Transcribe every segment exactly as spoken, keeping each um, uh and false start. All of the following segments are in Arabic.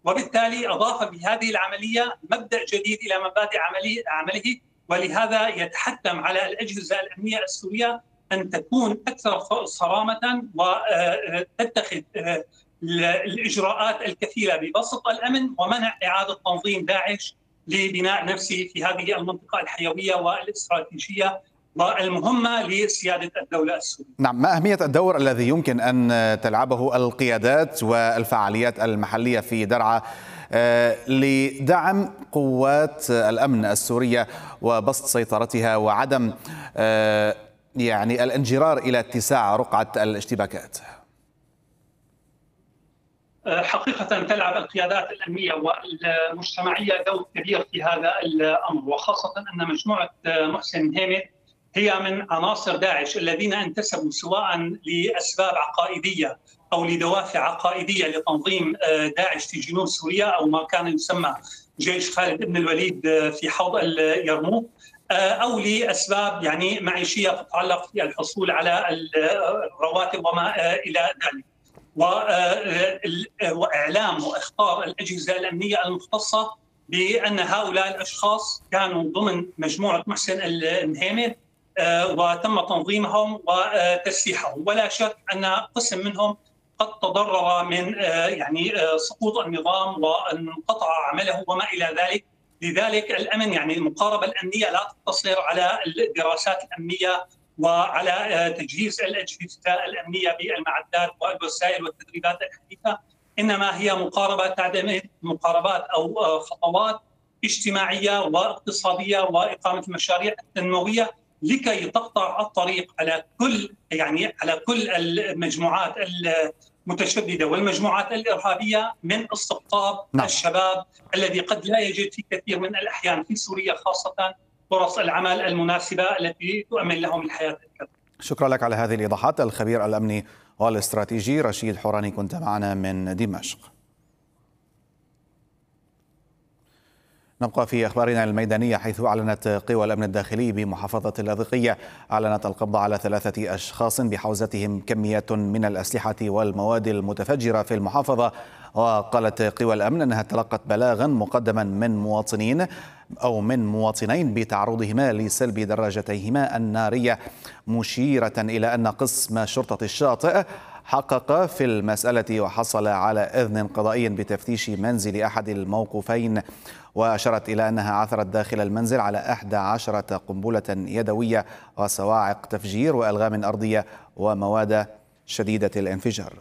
وبالتالي أضاف بهذه العملية مبدأ جديد إلى مبادئ عمله، ولهذا يتحتم على الأجهزة الأمنية السورية أن تكون أكثر صرامة وتتخذ الإجراءات الكثيرة ببسط الأمن ومنع إعادة تنظيم داعش لبناء نفسه في هذه المنطقة الحيوية والاستراتيجية والمهمة لسيادة الدولة السورية. نعم، ما أهمية الدور الذي يمكن أن تلعبه القيادات والفعاليات المحلية في درعا لدعم قوات الأمن السورية وبسط سيطرتها وعدم يعني الانجرار إلى اتساع رقعة الاشتباكات؟ حقيقة تلعب القيادات الأمنية والمجتمعية دور كبير في هذا الأمر، وخاصة أن مجموعة محسن هيمت هي من عناصر داعش الذين انتسبوا سواء لأسباب عقائدية أو لدوافع عقائدية لتنظيم داعش في جنوب سوريا أو ما كان يسمى جيش خالد بن الوليد في حوض اليرموك، أو لأسباب يعني معيشية تتعلق في الحصول على الرواتب وما إلى ذلك. وإعلام وإخطار الأجهزة الأمنية المختصة بأن هؤلاء الأشخاص كانوا ضمن مجموعة محسن الهيمت وتم تنظيمهم وتسليحهم، ولا شك أن قسم منهم قد تضرر من يعني سقوط النظام وانقطع عمله وما إلى ذلك. لذلك الأمن يعني المقاربة الأمنية لا تقتصر على الدراسات الأمنية وعلى تجهيز الأجهزة الأمنية بالمعدات والوسائل والتدريبات الحديثة، إنما هي مقاربة تعتمد مقاربات أو خطوات اجتماعية واقتصادية وإقامة المشاريع التنموية لكي تقطع الطريق على كل يعني على كل المجموعات المتشددة والمجموعات الإرهابية من استقطاب نعم. الشباب الذي قد لا يجد في كثير من الأحيان في سوريا خاصة فرص العمل المناسبة التي تؤمن لهم الحياة الكريمة. شكرا لك على هذه الإيضاحات. الخبير الأمني والاستراتيجي رشيد حوراني كنت معنا من دمشق. نبقى في أخبارنا الميدانية، حيث أعلنت قوى الأمن الداخلي بمحافظة اللاذقية أعلنت القبض على ثلاثة أشخاص بحوزتهم كميات من الأسلحة والمواد المتفجرة في المحافظة. وقالت قوى الأمن أنها تلقت بلاغا مقدما من مواطنين أو من مواطنين بتعرضهما لسلب دراجتيهما النارية، مشيرة إلى أن قسم شرطة الشاطئ حقق في المسألة وحصل على إذن قضائي بتفتيش منزل أحد الموقوفين. وأشارت إلى أنها عثرت داخل المنزل على إحدى عشرة قنبلة يدوية وصواعق تفجير وألغام أرضية ومواد شديدة الانفجار.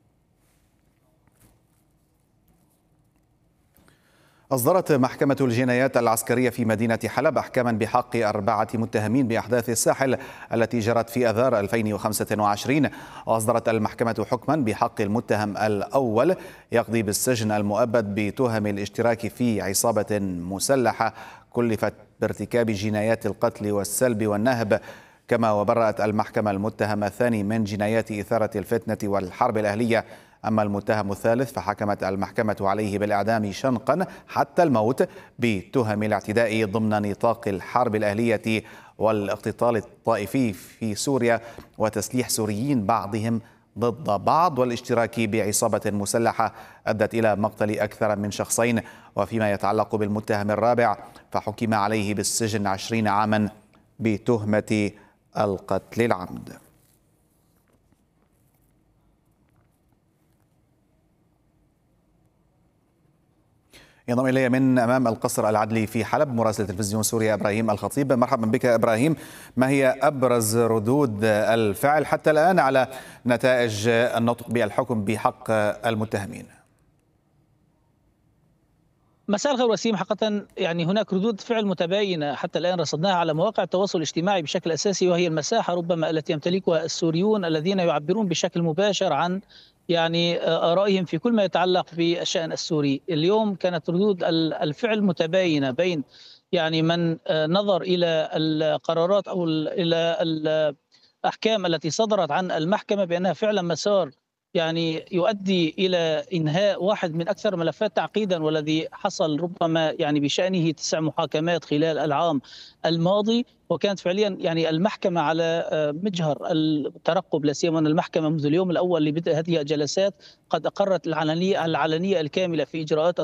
أصدرت محكمة الجنايات العسكرية في مدينة حلب أحكاما بحق أربعة متهمين بأحداث الساحل التي جرت في آذار ألفين وخمسة وعشرين. وأصدرت المحكمة حكما بحق المتهم الأول يقضي بالسجن المؤبد بتهم الاشتراك في عصابة مسلحة كلفت بارتكاب جنايات القتل والسلب والنهب. كما وبرأت المحكمة المتهم الثاني من جنايات إثارة الفتنة والحرب الأهلية. أما المتهم الثالث فحكمت المحكمة عليه بالإعدام شنقا حتى الموت بتهم الاعتداء ضمن نطاق الحرب الأهلية والاقتتال الطائفي في سوريا وتسليح سوريين بعضهم ضد بعض والاشتراك بعصابة مسلحة أدت إلى مقتل أكثر من شخصين. وفيما يتعلق بالمتهم الرابع فحكم عليه بالسجن عشرين عاما بتهمة القتل العمد. ينضم إلي من أمام القصر العدلي في حلب مراسل تلفزيون سوريا إبراهيم الخطيب. مرحبا بك إبراهيم. ما هي أبرز ردود الفعل حتى الآن على نتائج النطق بالحكم بحق المتهمين؟ مساء الخير وسيم. حقيقة يعني هناك ردود فعل متباينة حتى الآن رصدناها على مواقع التواصل الاجتماعي بشكل أساسي، وهي المساحة ربما التي يمتلكها السوريون الذين يعبرون بشكل مباشر عن يعني آرائهم في كل ما يتعلق بالشأن السوري. اليوم كانت ردود الفعل متباينة بين يعني من نظر إلى القرارات أو إلى الأحكام التي صدرت عن المحكمة بأنها فعلا مسار يعني يؤدي إلى إنهاء واحد من أكثر ملفات تعقيدا، والذي حصل ربما يعني بشأنه تسع محاكمات خلال العام الماضي. وكانت فعليا يعني المحكمة على مجهر الترقب، لا سيما أن المحكمة منذ اليوم الأول لبدء هذه الجلسات قد أقرت العلنية العلنية الكاملة في إجراءات